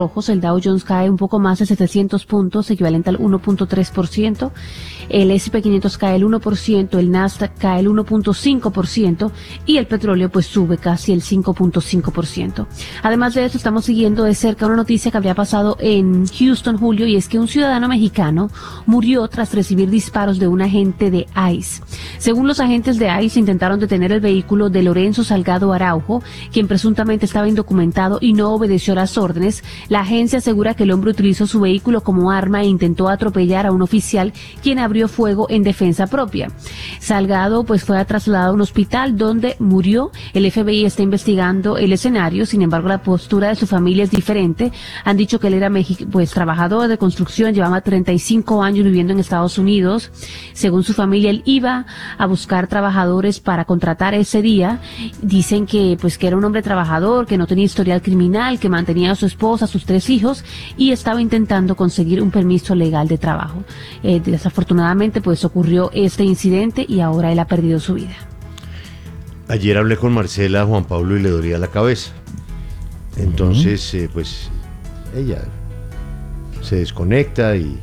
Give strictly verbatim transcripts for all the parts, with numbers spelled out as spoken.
rojos, el Dow Jones cae un poco más de setecientos puntos, equivalente al uno punto tres por ciento, el ese and pe quinientos cae el uno por ciento, el Nasdaq cae el uno punto cinco por ciento y el petróleo pues sube casi el cinco punto cinco por ciento. Además de eso, estamos siguiendo de cerca una noticia que había pasado en Houston, Julio, y es que un ciudadano mexicano murió tras recibir disparos de un agente de ICE. Según los agentes de ICE, intentaron detener el vehículo de Lorenzo Salgado Araujo, quien presuntamente estaba indocumentado y no obedeció las órdenes. La agencia asegura que el hombre utilizó su vehículo como arma e intentó atropellar a un oficial, quien abrió fuego en defensa propia. Salgado pues fue trasladado a un hospital donde murió. El F B I está investigando el escenario, sin embargo la postura de su familia es diferente. Han dicho que él era México, pues trabajador de construcción, llevaba treinta y cinco años viviendo en Estados Unidos. Según su familia, él iba a buscar trabajadores para contratar ese día. Dicen que pues que era un hombre trabajador, que no tenía historial criminal, que mantenía a su esposa, a sus tres hijos y estaba intentando conseguir un permiso legal de trabajo. Eh, desafortunadamente pues ocurrió este incidente y ahora él ha perdido su vida. Ayer hablé con Marcela, Juan Pablo, y le dolía la cabeza. Entonces, uh-huh. eh, pues ella se desconecta y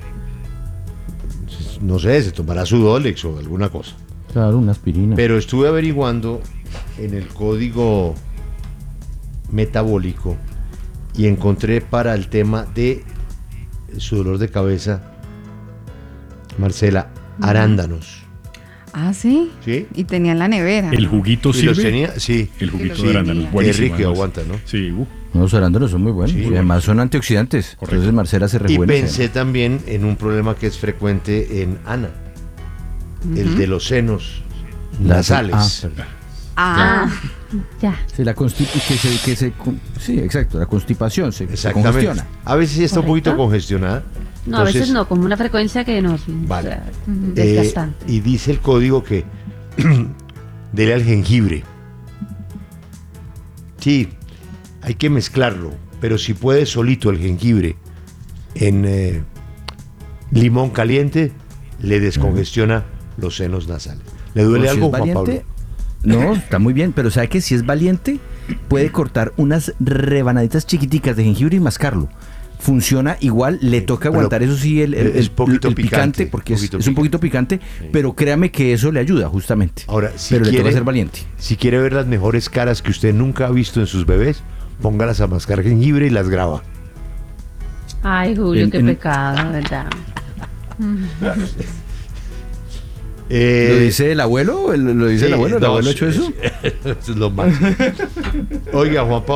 no sé, se tomará su Dolex o alguna cosa. Claro, una aspirina. Pero estuve averiguando en el código metabólico y encontré para el tema de su dolor de cabeza, Marcela, arándanos. Ah, ¿sí? ¿Sí? Y tenía en la nevera. ¿El juguito ¿Y sirve? los tenía? Sí. El juguito Sí, de arándanos. Qué Buenísimo, rico, además. aguanta, ¿no? Sí, uh. Los arándanos son muy buenos. Sí, y además son antioxidantes. Correcto. Entonces Marcela se Y rejuvenece. pensé también en un problema que es frecuente en Ana, uh-huh. el de los senos nasales. Ah, perdón. Ah, Ya. Sí, la constipación, que se, que se, sí, exacto, la constipación se, se Exactamente. congestiona. A veces sí está Correcto. un poquito congestionada. No, a Entonces, veces no, como una frecuencia que nos Vale. o sea, eh, desgastante. y dice el código que dele al jengibre. Sí, hay que mezclarlo, pero si puede solito el jengibre en eh, limón caliente, le descongestiona los senos nasales. ¿Le duele O si algo, es Juan valiente, Pablo? no, está muy bien, pero sabe que si es valiente, puede cortar unas rebanaditas chiquiticas de jengibre y mascarlo. Funciona igual, le toca Pero aguantar, eso sí, el, el, es el- poquito el picante, picante, porque es, poquito es un poquito picante, pero créame que eso le ayuda, justamente. Ahora, si pero le quiere, toca ser valiente. si quiere ver las mejores caras que usted nunca ha visto en sus bebés, póngalas a mascar jengibre y las graba. Ay, Julio, en- qué en- pecado, ¿verdad? Eh, ¿Lo dice el abuelo? ¿Lo dice sí, el abuelo? ¿El no, abuelo ha hecho es- eso? Eso es lo máximo. Oiga, Juan Pablo.